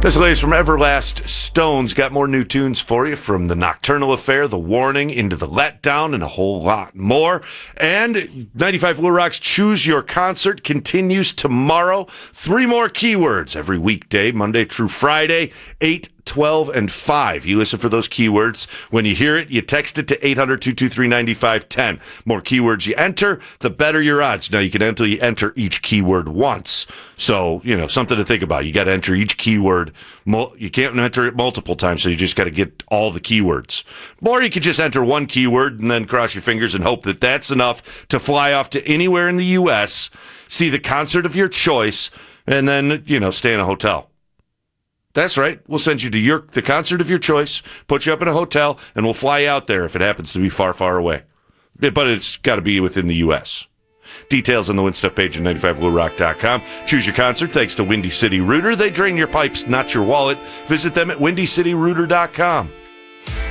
This latest from Everlast Stones. Got more new tunes for you, from The Nocturnal Affair, The Warning, Into the Letdown, and a whole lot more. And 95 Blue Rock's Choose Your Concert continues tomorrow. 3 more keywords every weekday, Monday through Friday, 8, 12, and 5. You listen for those keywords. When you hear it, you text it to 800-223-9510. More keywords you enter, the better your odds. Now, you can enter each keyword once. So, something to think about. You got to enter each keyword. You can't enter it multiple times, so you just got to get all the keywords. Or you could just enter one keyword and then cross your fingers and hope that that's enough to fly off to anywhere in the U.S., see the concert of your choice, and then, stay in a hotel. That's right. We'll send you to the concert of your choice, put you up in a hotel, and we'll fly out there if it happens to be far, far away. But it's got to be within the U.S. Details on the Win Stuff page at 95bluerock.com. Choose your concert thanks to Windy City Rooter. They drain your pipes, not your wallet. Visit them at windycityrouter.com.